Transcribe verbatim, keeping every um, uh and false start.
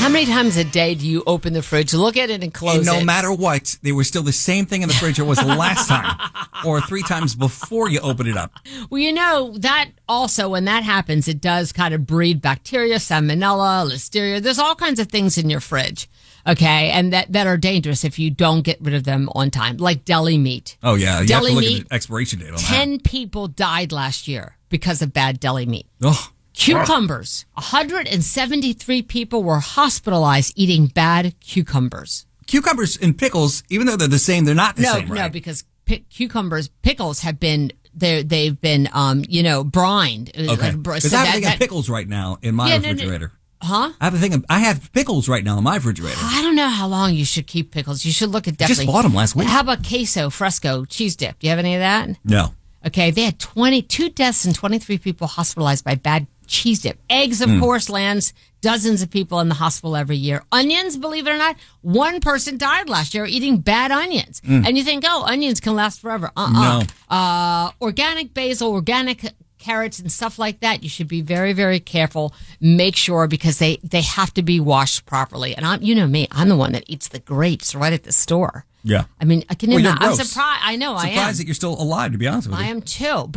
How many times a day do you open the fridge, look at it, and close and no it? No matter what, they were still the same thing in the fridge it was the last time, or three times before you open it up. Well, you know, that also, when that happens, it does kind of breed bacteria, salmonella, listeria. There's all kinds of things in your fridge, okay, and that, that are dangerous if you don't get rid of them on time, like deli meat. Oh, yeah. You deli have to look meat, at the expiration date on that. Ten people died last year because of bad deli meat. Oh. Cucumbers. one hundred seventy-three people were hospitalized eating bad cucumbers. Cucumbers and pickles, even though they're the same, they're not the no, same, right? No, because pi- cucumbers, pickles have been, they they've been, um, you know, brined. Okay. Because So I have that- a thing that- of pickles right now in my Yeah, no, no. refrigerator. Huh? I have a thing of, I have pickles right now in my refrigerator. I don't know how long you should keep pickles. You should look at I definitely. just bought them last week. How about queso fresco cheese dip? Do you have any of that? No. Okay, they had twenty-two deaths and twenty-three people hospitalized by bad cheese dip. Eggs, of Mm. course, lands dozens of people in the hospital every year. Onions, believe it or not, one person died last year eating bad onions. Mm. And you think, oh, onions can last forever. Uh-uh. No. Uh, organic basil, organic carrots and stuff like that, you should be very, very careful. Make sure, because they, they have to be washed properly. And I'm, you know me, I'm the one that eats the grapes right at the store. Yeah. I mean, I can Well, you you're imagine? I'm gross. surprised. I know I am. Surprised that you're still alive, to be honest with you. I am too. But